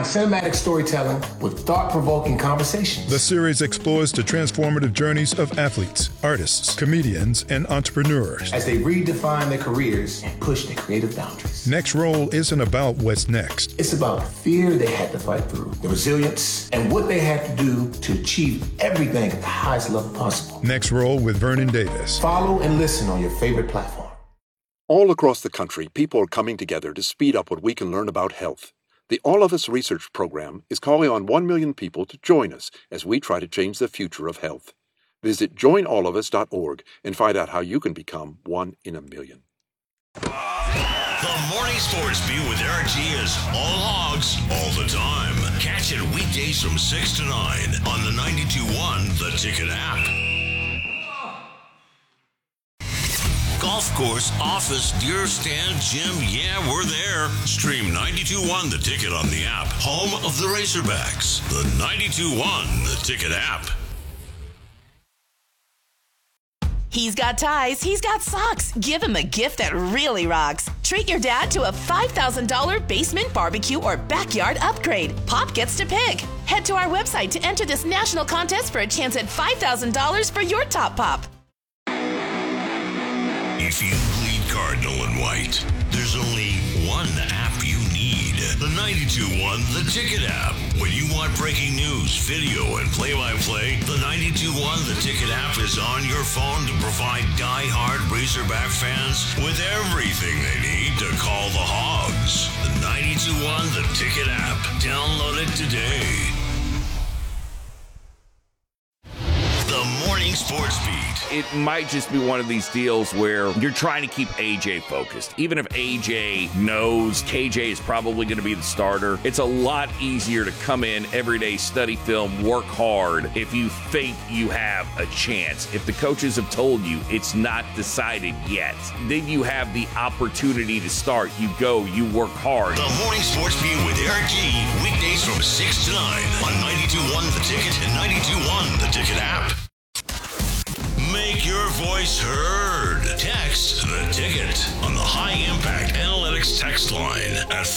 cinematic storytelling with thought-provoking conversations. The series explores the transformative journeys of athletes, artists, comedians, and entrepreneurs as they redefine their careers and push their creative boundaries. Next Roll isn't about what's next. It's about the fear they had to fight through, the resilience, and what they had to do to achieve everything at the highest level possible. Next Roll with Vernon Davis. Follow and listen on your favorite platform. All across the country, people are coming together to speed up what we can learn about health. The All of Us Research Program is calling on 1 million people to join us as we try to change the future of health. Visit joinallofus.org and find out how you can become 1 in a million. The Morning Sports Beat with Eric G is all hogs, all the time. Catch it weekdays from 6 to 9 on the 92.1 The Ticket app. Golf course, office, deer stand, gym, yeah, we're there. Stream 92.1 The Ticket on the app. Home of the Razorbacks. The 92.1 The Ticket app. He's got ties, he's got socks. Give him a gift that really rocks. Treat your dad to a $5,000 basement barbecue or backyard upgrade. Pop gets to pick. Head to our website to enter this national contest for a chance at $5,000 for your top pop. If you bleed cardinal and white, there's only one app you need. The 92.1 The Ticket app. When you want breaking news, video, and play-by-play, the 92.1 The Ticket app is on your phone to provide die-hard Razorback fans with everything they need to call the Hogs. The 92.1 The Ticket app. Download it today. The Morning Sports Beat. It might just be one of these deals where you're trying to keep AJ focused. Even if AJ knows KJ is probably going to be the starter, it's a lot easier to come in every day, study film, work hard if you think you have a chance. If the coaches have told you it's not decided yet, then you have the opportunity to start. You go, you work hard. The Morning Sports Beat with Eric G. Weekdays from 6 to 9 on 92.1 The Ticket and 92.1 The Ticket app. Make your voice heard. Text The Ticket on the High Impact Analytics text line at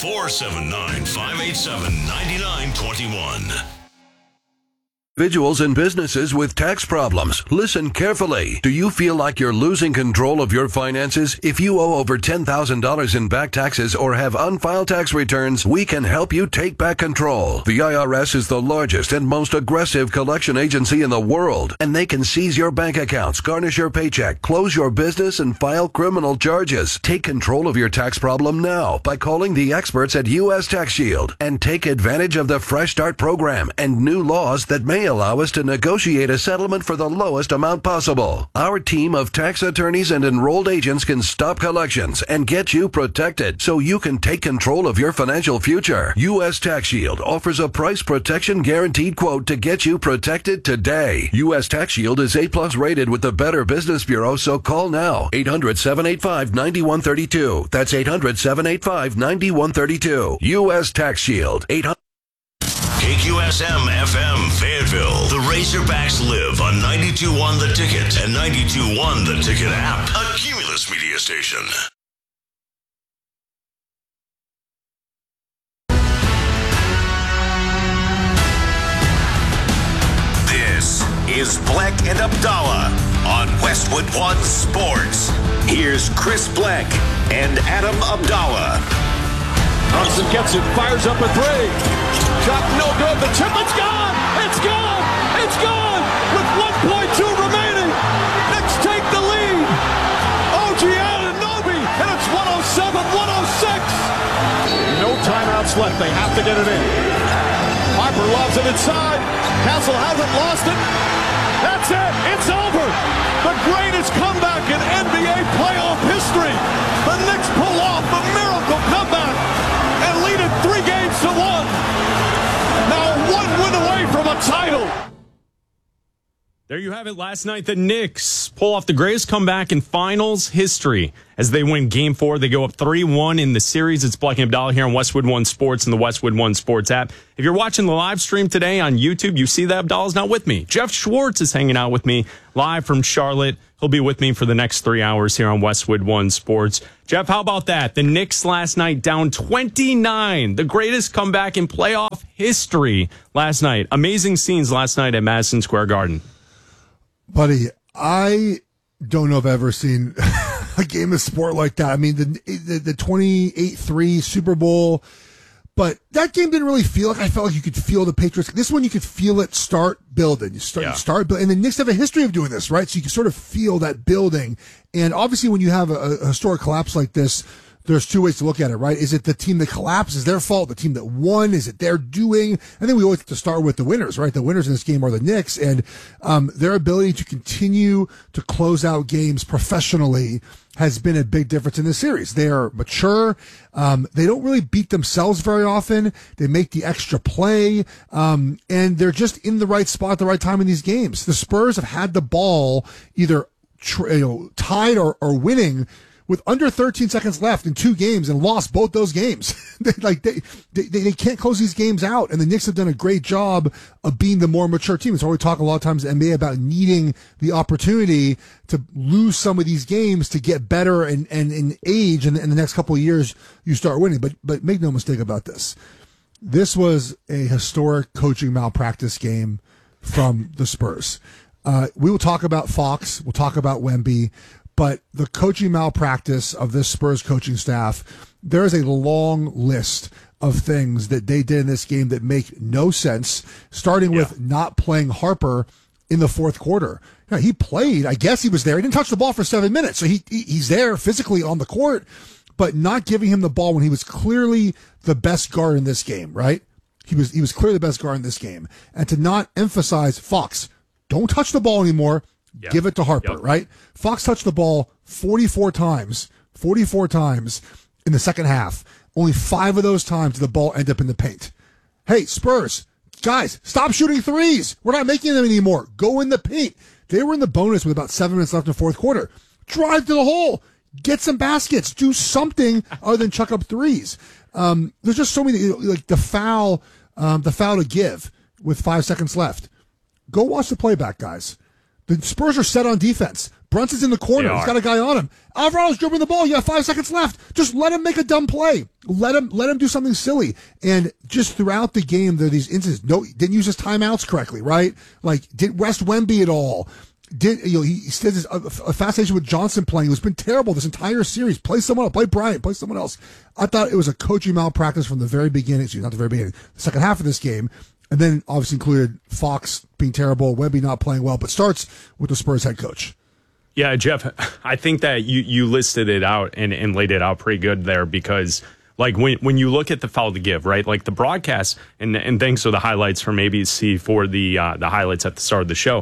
479-587-9921. Individuals and businesses with tax problems. Listen carefully. Do you feel like you're losing control of your finances? If you owe over $10,000 in back taxes or have unfiled tax returns, we can help you take back control. The IRS is the largest and most aggressive collection agency in the world, and they can seize your bank accounts, garnish your paycheck, close your business, and file criminal charges. Take control of your tax problem now by calling the experts at U.S. Tax Shield and take advantage of the Fresh Start program and new laws that may allow us to negotiate a settlement for the lowest amount possible. Our team of tax attorneys and enrolled agents can stop collections and get you protected so you can take control of your financial future. U.S. Tax Shield offers a price protection guaranteed quote to get you protected today. U.S. Tax Shield is A+ rated with the Better Business Bureau, so call now. 800-785-9132. That's 800-785-9132. U.S. Tax Shield. 800- KQSM FM Fayetteville. The Razorbacks live on 92.1 The Ticket and 92.1 The Ticket app. A Cumulus media station. This is Bleck and Abdallah on Westwood One Sports. Here's Chris Bleck and Adam Abdallah. Thompson gets it, fires up a three. Shot no good. The tip, it's gone. It's gone. It's gone. With 1.2 remaining. Knicks take the lead. OG Anunoby, and it's 107-106. No timeouts left. They have to get it in. Harper lobs it inside. Castle hasn't lost it. That's it. It's over. The greatest comeback in NBA playoff history. The Knicks pull off the miracle comeback and lead it 3-1. Now one win away from a title. There you have it. Last night, the Knicks pull off the greatest comeback in finals history as they win Game 4. They go up 3-1 in the series. It's Bleck and Abdallah here on Westwood One Sports and the Westwood One Sports app. If you're watching the live stream today on YouTube, you see that Abdallah's not with me. Jeff Schwartz is hanging out with me live from Charlotte. He'll be with me for the next 3 hours here on Westwood One Sports. Jeff, how about that? The Knicks last night down 29, the greatest comeback in playoff history last night. Amazing scenes last night at Madison Square Garden. Buddy, I don't know if I've ever seen a game of sport like that. I mean, the 28-3 Super Bowl, but that game didn't really feel like, I felt like you could feel the Patriots. This one, you could feel it start building. You start building. And the Knicks have a history of doing this, right? So you can sort of feel that building. And obviously when you have a historic collapse like this, there's two ways to look at it, right? Is it the team that collapsed? Is their fault? The team that won? Is it their doing? And then we always have to start with the winners, right? The winners in this game are the Knicks, and their ability to continue to close out games professionally has been a big difference in this series. They are mature. They don't really beat themselves very often. They make the extra play, and they're just in the right spot at the right time in these games. The Spurs have had the ball either tied or winning with under 13 seconds left in 2 games and lost both those games. They can't close these games out. And the Knicks have done a great job of being the more mature team. It's why we talk a lot of times in the NBA about needing the opportunity to lose some of these games to get better and in age. And in the next couple of years, you start winning. But make no mistake about this. This was a historic coaching malpractice game from the Spurs. We will talk about Fox. We'll talk about Wemby. But the coaching malpractice of this Spurs coaching staff, there is a long list of things that they did in this game that make no sense, starting with not playing Harper in the fourth quarter. He played. I guess he was there. He didn't touch the ball for 7 minutes, so he's there physically on the court, but not giving him the ball when he was clearly the best guard in this game, right? He was clearly the best guard in this game. And to not emphasize, Fox, don't touch the ball anymore. Yeah. Give it to Harper, right? Fox touched the ball 44 times in the second half. Only 5 of those times did the ball end up in the paint. Hey, Spurs, guys, stop shooting threes. We're not making them anymore. Go in the paint. They were in the bonus with about 7 minutes left in the fourth quarter. Drive to the hole. Get some baskets. Do something other than chuck up threes. There's just so many, like the foul to give with 5 seconds left. Go watch the playback, guys. The Spurs are set on defense. Brunson's in the corner. He's got a guy on him. Alvaro's dribbling the ball. You have 5 seconds left. Just let him make a dumb play. Let him do something silly. And just throughout the game, there are these instances. No, didn't use his timeouts correctly, right? Like, didn't rest Wemby at all. He said a fascination with Johnson playing, who's been terrible this entire series. Play someone else. Play Bryant. Play someone else. I thought it was a coaching malpractice from the very beginning. Excuse me, not the very beginning. The second half of this game. And then obviously included Fox being terrible, Wemby not playing well, but starts with the Spurs head coach. Yeah, Jeff, I think that you listed it out and laid it out pretty good there because, like, when you look at the foul to give, right, like the broadcast, and thanks for the highlights from ABC for the highlights at the start of the show,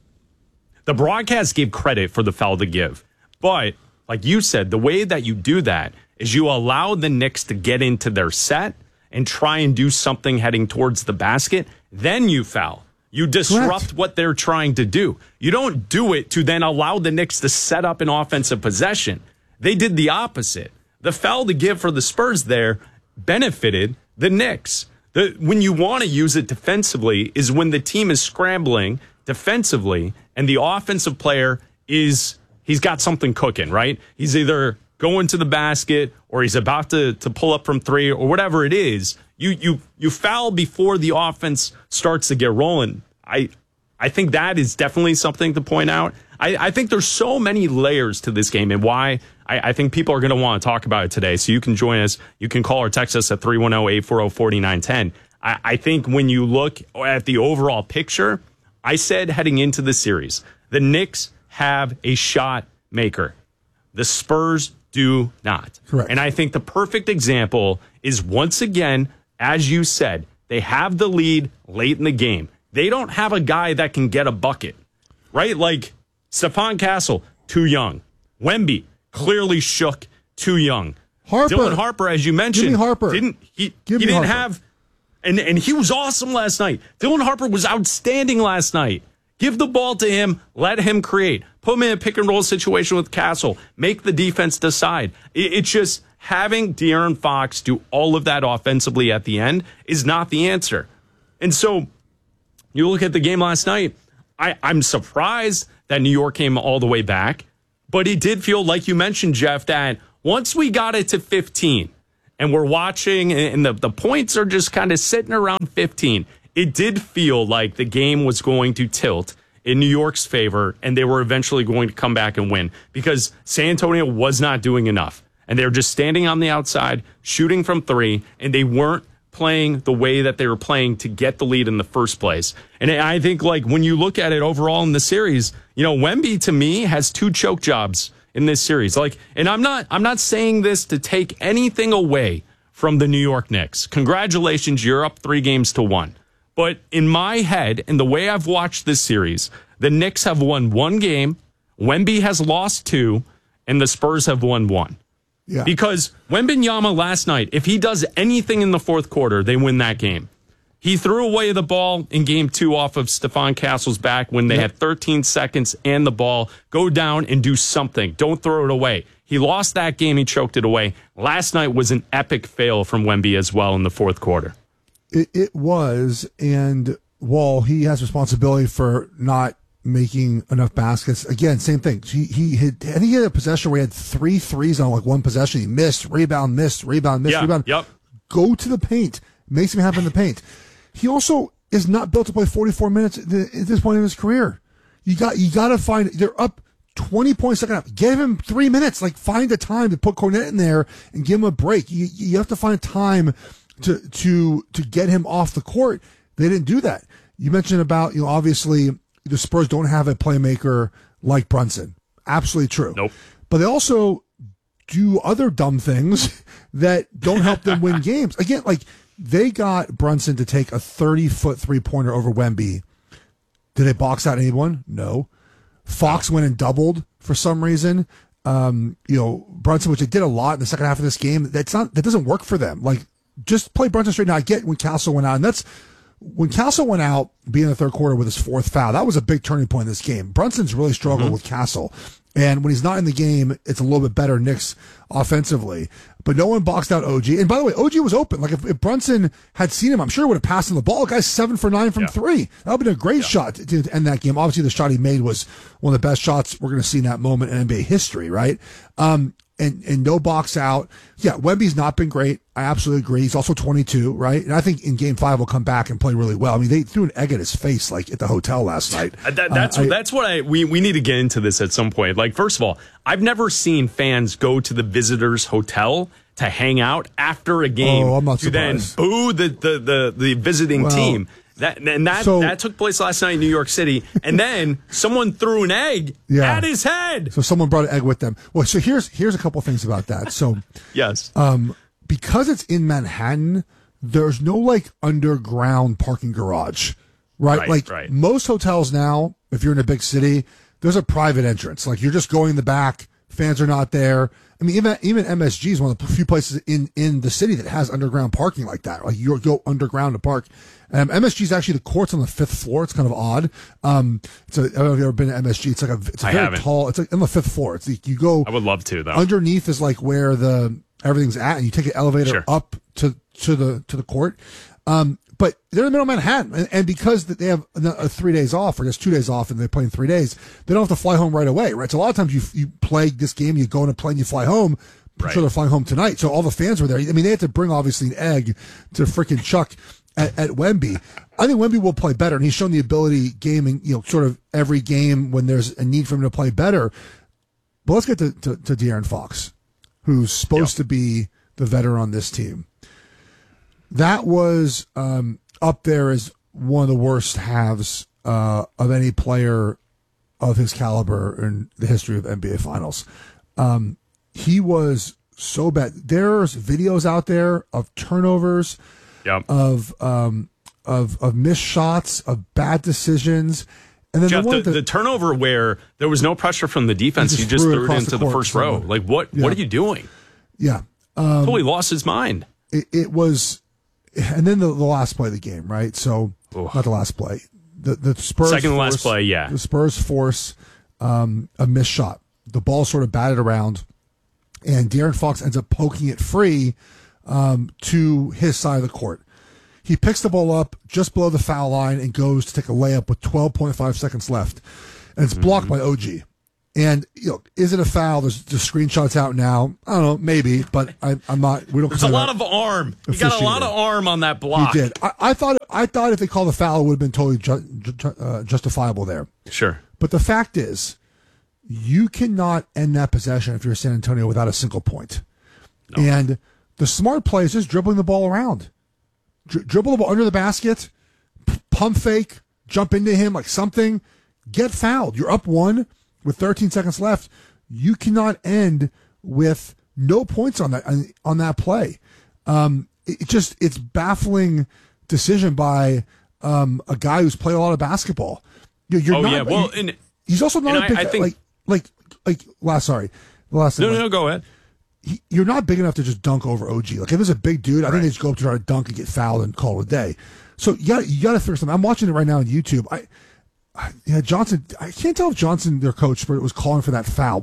the broadcast gave credit for the foul to give. But, like you said, the way that you do that is you allow the Knicks to get into their set and try and do something heading towards the basket, then you foul. You disrupt what they're trying to do. You don't do it to then allow the Knicks to set up an offensive possession. They did the opposite. The foul to give for the Spurs there benefited the Knicks. When you want to use it defensively is when the team is scrambling defensively and the offensive player he's got something cooking, right? He's either going to the basket or he's about to pull up from 3 or whatever it is. You foul before the offense starts to get rolling. I think that is definitely something to point out. I think there's so many layers to this game and why I think people are going to want to talk about it today. So you can join us. You can call or text us at 310-840-4910. I think when you look at the overall picture, I said heading into the series, the Knicks have a shot maker. The Spurs do not. Correct. And I think the perfect example is, once again, as you said, they have the lead late in the game. They don't have a guy that can get a bucket, right? Like Stephon Castle, too young. Wemby, clearly shook, too young. Dylan Harper, as you mentioned, he didn't have, and he was awesome last night. Dylan Harper was outstanding last night. Give the ball to him. Let him create. Put him in a pick-and-roll situation with Castle. Make the defense decide. It's just having De'Aaron Fox do all of that offensively at the end is not the answer. And so you look at the game last night, I'm surprised that New York came all the way back, but it did feel, like you mentioned, Jeff, that once we got it to 15 and we're watching, and the points are just kind of sitting around 15. It did feel like the game was going to tilt in New York's favor, and they were eventually going to come back and win because San Antonio was not doing enough. And they were just standing on the outside, shooting from three, and they weren't playing the way that they were playing to get the lead in the first place. And I think, like, when you look at it overall in the series, Wemby, to me, has 2 choke jobs in this series. And I'm not saying this to take anything away from the New York Knicks. Congratulations, you're up 3-1. But in my head, and the way I've watched this series, the Knicks have won 1 game, Wemby has lost 2, and the Spurs have won 1. Yeah. Because Wembanyama last night, if he does anything in the fourth quarter, they win that game. He threw away the ball in game 2 off of Stephon Castle's back when they had 13 seconds and the ball. Go down and do something. Don't throw it away. He lost that game. He choked it away. Last night was an epic fail from Wemby as well in the fourth quarter. It was, and while he has responsibility for not making enough baskets, again, same thing. He had a possession where he had 3 threes on one possession. He missed, rebound. Yep. Go to the paint. Make something happen in the paint. He also is not built to play 44 minutes at this point in his career. You got to find. They're up 20 points second half. Give him 3 minutes. Find a time to put Cornette in there and give him a break. You have to find time to get him off the court. They didn't do that. You mentioned about, obviously the Spurs don't have a playmaker like Brunson. Absolutely true. Nope. But they also do other dumb things that don't help them win games. Again, they got Brunson to take a 30-foot 3-pointer over Wemby. Did they box out anyone? No. Fox went and doubled for some reason. Brunson, which they did a lot in the second half of this game, that doesn't work for them. Just play Brunson straight. Now, I get when Castle went out, and that's when Castle went out, being in the third quarter with his 4th foul. That was a big turning point in this game. Brunson's really struggled with Castle, and when he's not in the game, it's a little bit better Knicks offensively. But no one boxed out OG. And by the way, OG was open. If Brunson had seen him, I'm sure he would have passed him the ball. The guy's 7 for 9 from 3. That would have been a great shot to end that game. Obviously, the shot he made was one of the best shots we're going to see in that moment in NBA history, right? And no box out. Yeah, Wemby's not been great. I absolutely agree. He's also 22, right? And I think in Game 5 he'll come back and play really well. I mean, they threw an egg at his face at the hotel last night. That's what we need to get into this at some point. First of all, I've never seen fans go to the visitors' hotel to hang out after a game I'm not to then surprised. boo the visiting team. That took place last night in New York City, and then someone threw an egg at his head. So someone brought an egg with them. Well, so here's a couple things about that. So yes, because it's in Manhattan, there's no underground parking garage, right? Right. Most hotels now, if you're in a big city, there's a private entrance. You're just going in the back. Fans are not there. I mean, even MSG is one of the few places in the city that has underground parking like that. You go underground to park. MSG is actually the court's on the 5th floor. It's kind of odd. I don't know if you've ever been to MSG. It's a very tall. It's on the 5th floor. It's you go. I would love to though. Underneath is where everything's at, and you take an elevator up to the court. But they're in the middle of Manhattan, and because they have 3 days off, or just 2 days off, and they play in 3 days, they don't have to fly home right away, right? So a lot of times you play this game, you go on a plane, you fly home. I'm sure they're flying home tonight. So all the fans were there. I mean, they had to bring obviously an egg to freaking Chuck at Wemby. I think Wemby will play better, and he's shown the ability gaming, sort of every game when there's a need for him to play better. But let's get to De'Aaron Fox, who's supposed to be the veteran on this team. That was up there as one of the worst halves of any player of his caliber in the history of NBA Finals. He was so bad. There's videos out there of turnovers, of missed shots, of bad decisions. And then Jeff, the turnover where there was no pressure from the defense, he just threw it into the first row. What are you doing? Yeah. Totally lost his mind. It was... And then the last play of the game, right? So, not the last play. The Spurs second to last play, yeah. The Spurs force a missed shot. The ball sort of batted around, and De'Aaron Fox ends up poking it free to his side of the court. He picks the ball up just below the foul line and goes to take a layup with 12.5 seconds left. And it's blocked by OG. And, is it a foul? There's just screenshots out now. I don't know, maybe, but I'm not. We don't. There's a lot of arm. He got a lot of arm on that block. He did. I thought if they called the foul, it would have been totally justifiable there. Sure. But the fact is, you cannot end that possession if you're San Antonio without a single point. No. And the smart play is just dribbling the ball around. Dribble the ball under the basket, pump fake, jump into him like something, get fouled. You're up 1 with 13 seconds left. You cannot end with no points on that play. It's baffling decision by a guy who's played a lot of basketball. He's also not a big. I think, the last thing. No, go ahead. You're not big enough to just dunk over OG. Like if it's a big dude, I think they just go up to try to dunk and get fouled and call it a day. So you got to figure something. I'm watching it right now on YouTube. Johnson. I can't tell if Johnson, their coach, was calling for that foul.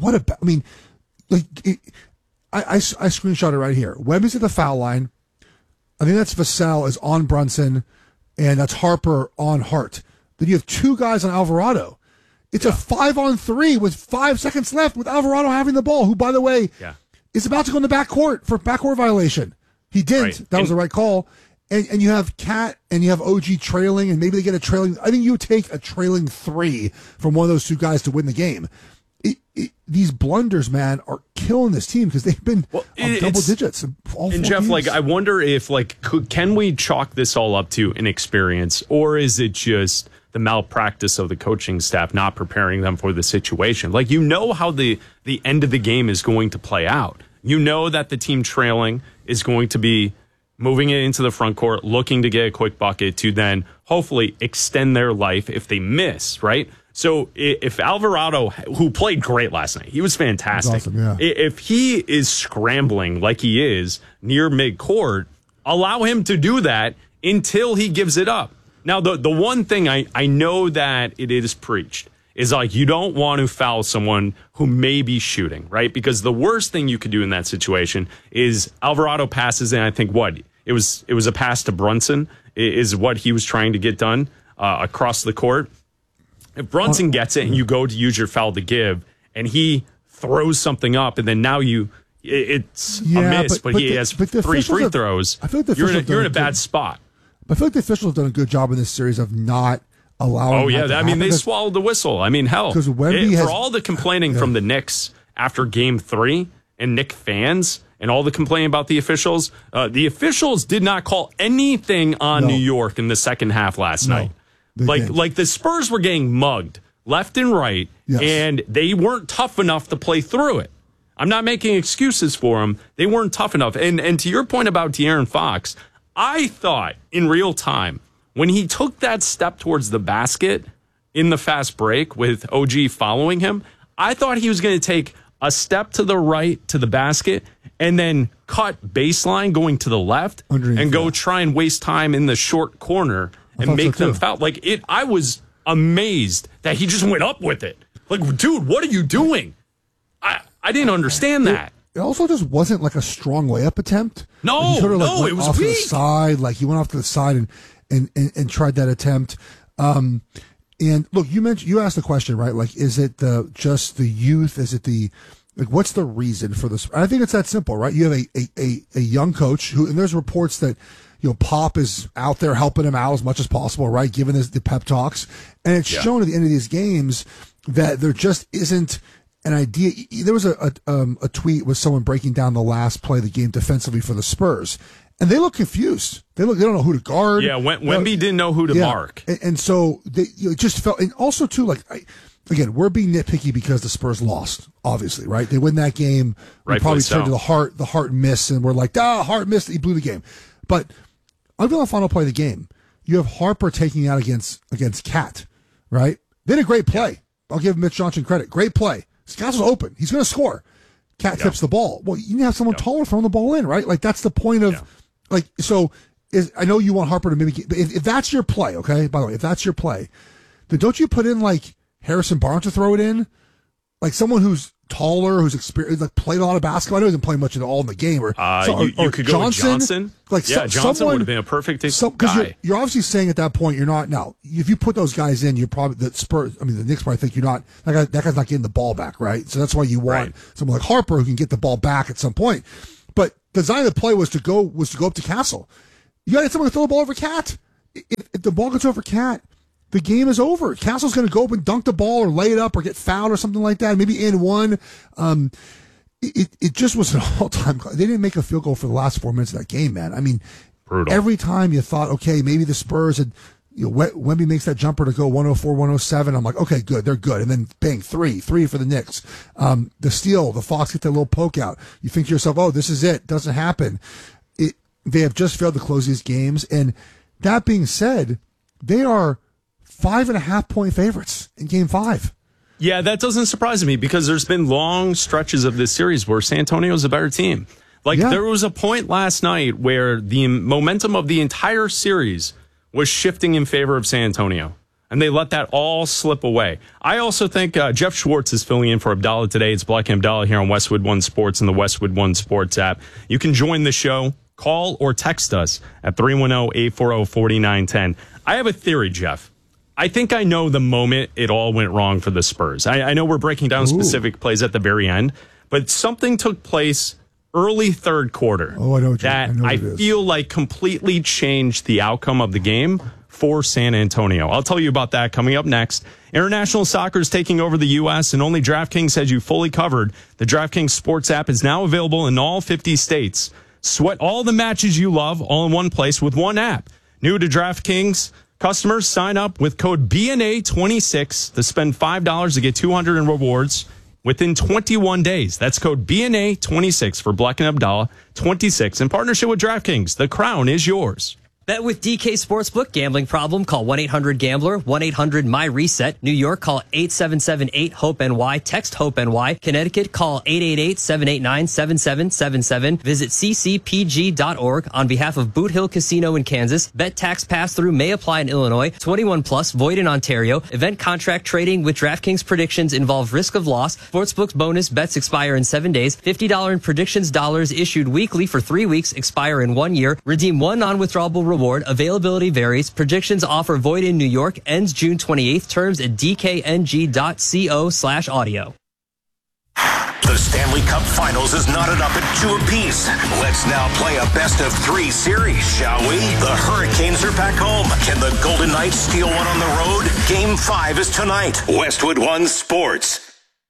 I screenshot it right here. Wemby's at the foul line. I think that's Vassell is on Brunson, and that's Harper on Hart. Then you have 2 guys on Alvarado. It's a 5-on-3 with 5 seconds left with Alvarado having the ball, who, by the way, is about to go in the backcourt for backcourt violation. He didn't. Right. That was the right call. And you have Cat and you have OG trailing, and maybe they get a trailing. I think you would take a trailing 3 from one of those 2 guys to win the game. These blunders, man, are killing this team because they've been double digits. And Jeff, games. I wonder if, can we chalk this all up to inexperience, or is it just the malpractice of the coaching staff not preparing them for the situation? How the end of the game is going to play out. You know that the team trailing is going to be moving it into the front court, looking to get a quick bucket to then hopefully extend their life if they miss, right? So if Alvarado, who played great last night, he was fantastic. Awesome, yeah. If he is scrambling like he is near midcourt, allow him to do that until he gives it up. Now, the one thing I know that it is preached is you don't want to foul someone who may be shooting, right? Because the worst thing you could do in that situation is Alvarado passes, and I think it was a pass to Brunson is what he was trying to get done across the court. If Brunson gets it and you go to use your foul to give, and he throws something up, and then now it's a miss, but he has 3 free throws, I feel like you're in a bad spot. I feel like the officials have done a good job in this series of not allowing. Oh yeah, they swallowed the whistle. Hell, because for all the complaining from the Knicks after Game 3 and Knick fans and all the complaining about the officials did not call anything on New York in the second half last night. Like the Spurs were getting mugged left and right, and they weren't tough enough to play through it. I'm not making excuses for them. They weren't tough enough. And to your point about De'Aaron Fox, I thought in real time when he took that step towards the basket in the fast break with OG following him, I thought he was going to take a step to the right to the basket and then cut baseline going to the left and go try and waste time in the short corner and make them foul. I was amazed that he just went up with it. Dude, what are you doing? I didn't understand that. It also just wasn't like a strong layup attempt. No, it was off weak. To the side, he went off to the side and tried that attempt. And look, you asked the question, right? Is it just the youth? Is it what's the reason for this? I think it's that simple, right? You have a young coach and there's reports that Pop is out there helping him out as much as possible, right? Giving the pep talks, and it's shown at the end of these games that there just isn't an idea. There was a tweet with someone breaking down the last play of the game defensively for the Spurs, and they look confused. They don't know who to guard. Yeah, Wemby didn't know who to mark, and so they just felt. And also too, again, we're being nitpicky because the Spurs lost. Obviously, right? They win that game. We probably turned to the Hart miss, and we're like, Hart missed. He blew the game. But until the final play of the game, you have Harper taking out against Cat, right? They did a great play. I'll give Mitch Johnson credit. Great play. Scott's open. He's going to score. Cat tips the ball. Well, you need to have someone taller throwing the ball in, right? That's the point of, I know you want Harper to maybe get, but if that's your play, okay? By the way, if that's your play, then don't you put in Harrison Barnes to throw it in? Someone who's taller, who's experienced, like played a lot of basketball. I know he didn't play much at all in the game. Or you could go with Johnson. Like Johnson would have been a perfect guy. Because you're obviously saying at that point you're not. Now, if you put those guys in, you're probably the Spurs. I mean, the Knicks probably think you're not. That guy's not getting the ball back, right? So that's why you want someone like Harper who can get the ball back at some point. But the design of the play was to go up to Castle. You got to get someone to throw the ball over Cat. If the ball gets over Cat, the game is over. Castle's going to go up and dunk the ball or lay it up or get fouled or something like that. Maybe in one. It just was an all-time. They didn't make a field goal for the last 4 minutes of that game, man. I mean, brutal. Every time you thought, okay, maybe the Spurs had, Wemby makes that jumper to go 104, 107. I'm like, okay, good, they're good. And then bang, three for the Knicks. The steal, the Fox get that little poke out. You think to yourself, oh, this is it. Doesn't happen. They have just failed to close these games. And that being said, they are 5.5-point favorites in Game 5. Yeah, that doesn't surprise me because there's been long stretches of this series where San Antonio's a better team. There was a point last night where the momentum of the entire series was shifting in favor of San Antonio, and they let that all slip away. I also think Jeff Schwartz is filling in for Abdallah today. It's Black and Abdallah here on Westwood One Sports and the Westwood One Sports app. You can join the show. Call or text us at 310-840-4910. I have a theory, Jeff. I think I know the moment it all went wrong for the Spurs. I know we're breaking down specific plays at the very end, but something took place early third quarter I feel like completely changed the outcome of the game for San Antonio. I'll tell you about that coming up next. International soccer is taking over the U.S., and only DraftKings has you fully covered. The DraftKings Sports app is now available in all 50 states. Sweat all the matches you love all in one place with one app. New to DraftKings, customers sign up with code BNA26 to spend $5 to get $200 in rewards within 21 days. That's code BNA26 for Black and Abdallah 26 in partnership with DraftKings. The crown is yours. Bet with DK Sportsbook. Gambling problem? Call 1-800-GAMBLER. 1-800-MY-RESET. New York, call 877-8-HOPE-NY. Text HOPE-NY. Connecticut, call 888-789-7777. Visit ccpg.org. On behalf of Boot Hill Casino in Kansas, bet tax pass-through may apply in Illinois. 21 plus, void in Ontario. Event contract trading with DraftKings predictions involve risk of loss. Sportsbook's bonus bets expire in 7 days. $50 in predictions dollars issued weekly for 3 weeks, expire in 1 year. Redeem one non-withdrawable reward. Availability varies. Predictions offer void in New York. Ends June 28th. Terms at dkng.co/audio. The Stanley Cup Finals is knotted up at 2 apiece. Let's now play a best-of-3 series, shall we? The Hurricanes are back home. Can the Golden Knights steal one on the road? Game 5 is tonight. Westwood One Sports.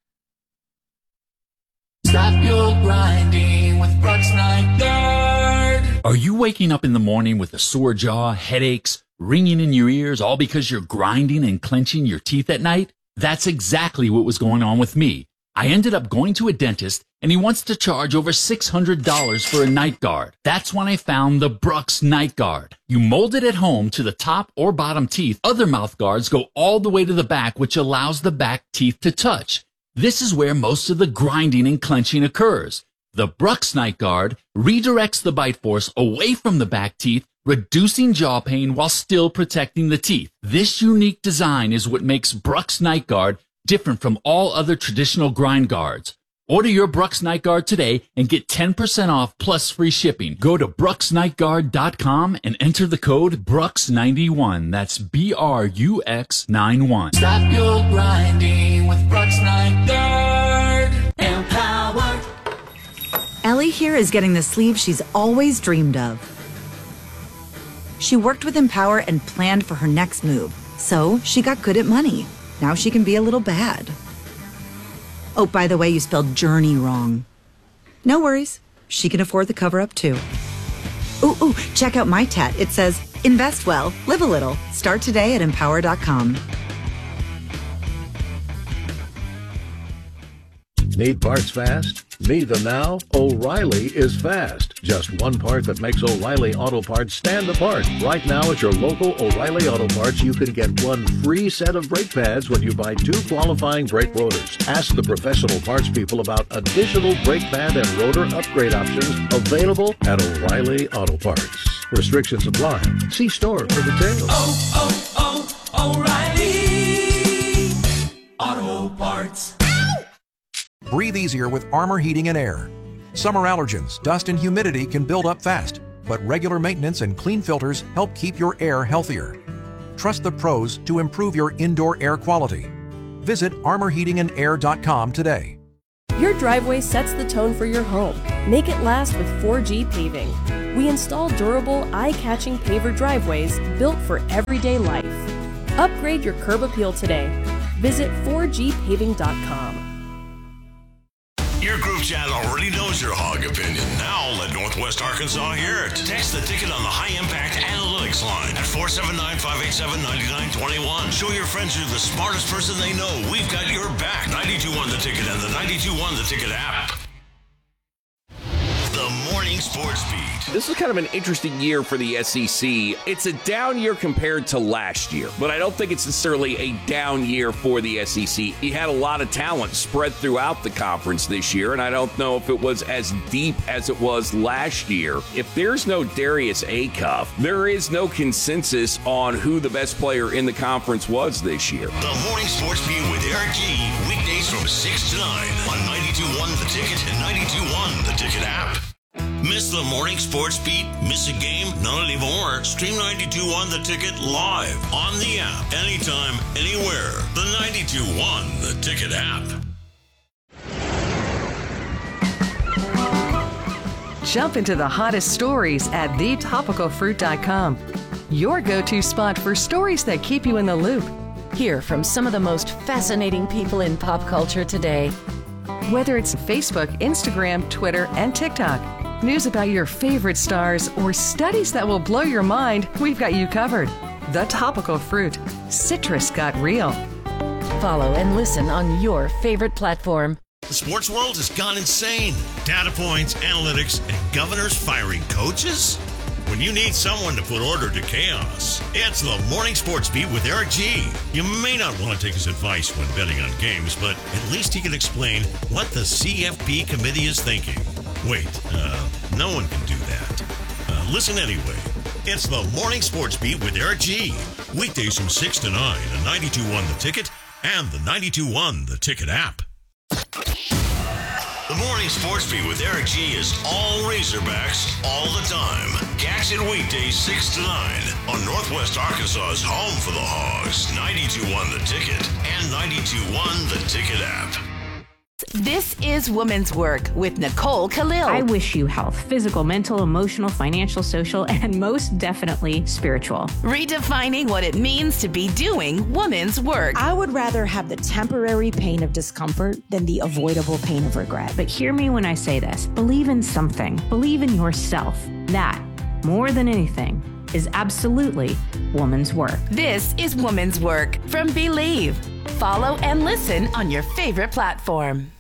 Stop your grinding with Brooks Night Guard. Are you waking up in the morning with a sore jaw, headaches, ringing in your ears, all because you're grinding and clenching your teeth at night? That's exactly what was going on with me. I ended up going to a dentist, and he wants to charge over $600 for a night guard. That's when I found the Brooks Night Guard. You mold it at home to the top or bottom teeth. Other mouth guards go all the way to the back, which allows the back teeth to touch. This is where most of the grinding and clenching occurs. The Brooks Night Guard redirects the bite force away from the back teeth, reducing jaw pain while still protecting the teeth. This unique design is what makes Brooks Night Guard different from all other traditional grind guards. Order your Brooks Night Guard today and get 10% off plus free shipping. Go to brooksnightguard.com and enter the code BRUX91. That's BRUX91. Stop your grinding with Brooks Night Guard. Empower. Ellie here is getting the sleeve she's always dreamed of. She worked with Empower and planned for her next move, so she got good at money. Now she can be a little bad. Oh, by the way, you spelled journey wrong. No worries. She can afford the cover-up, too. Ooh, check out my tat. It says, invest well, live a little. Start today at empower.com. Need parts fast? Need them now? O'Reilly is fast. Just one part that makes O'Reilly Auto Parts stand apart. Right now at your local O'Reilly Auto Parts, you can get one free set of brake pads when you buy 2 qualifying brake rotors. Ask the professional parts people about additional brake pad and rotor upgrade options available at O'Reilly Auto Parts. Restrictions apply. See store for details. O'Reilly Auto Parts. Breathe easier with Armor Heating and Air. Summer allergens, dust, and humidity can build up fast, but regular maintenance and clean filters help keep your air healthier. Trust the pros to improve your indoor air quality. Visit armorheatingandair.com today. Your driveway sets the tone for your home. Make it last with 4G Paving. We install durable, eye-catching paver driveways built for everyday life. Upgrade your curb appeal today. Visit 4gpaving.com. Your group chat already knows your hog opinion. Now let Northwest Arkansas hear it. Text the ticket on the High Impact Analytics line at 479-587-9921. Show your friends you're the smartest person they know. We've got your back. 92.1 The Ticket and the 92.1 The Ticket app. The Morning Sports Beat. This is kind of an interesting year for the SEC. It's a down year compared to last year, but I don't think it's necessarily a down year for the SEC. You had a lot of talent spread throughout the conference this year, and I don't know if it was as deep as it was last year. If there's no Darius Acuff, there is no consensus on who the best player in the conference was this year. The Morning Sports Beat with Eric G. Weekdays from 6 to 9 on 92.1 The Ticket and 92.1 The Ticket app. Miss the Morning Sports Beat? Miss a game? Not anymore. Stream 92.1 The Ticket live on the app. Anytime, anywhere. The 92.1 The Ticket app. Jump into the hottest stories at thetopicalfruit.com. Your go-to spot for stories that keep you in the loop. Hear from some of the most fascinating people in pop culture today. Whether it's Facebook, Instagram, Twitter, and TikTok, news about your favorite stars, or studies that will blow your mind, we've got you covered. The Topical Fruit. Citrus got real. Follow and listen on your favorite platform. The sports world has gone insane. Data points, analytics, and governors firing coaches? When you need someone to put order to chaos, it's the Morning Sports Beat with Eric G. You may not want to take his advice when betting on games, but at least he can explain what the CFP committee is thinking. Wait, no one can do that. Listen anyway. It's the Morning Sports Beat with Eric G. Weekdays from 6 to 9 on 92.1 The Ticket and the 92.1 The Ticket app. The Morning Sports Beat with Eric G is all Razorbacks all the time. Catch it weekdays 6 to 9 on Northwest Arkansas's home for the Hogs, 92.1 The Ticket and 92.1 The Ticket app. This is Woman's Work with Nicole Khalil. I wish you health, physical, mental, emotional, financial, social, and most definitely spiritual. Redefining what it means to be doing woman's work. I would rather have the temporary pain of discomfort than the avoidable pain of regret. But hear me when I say this. Believe in something. Believe in yourself. That, more than anything, is absolutely woman's work. This is Woman's Work from Believe. Follow and listen on your favorite platform.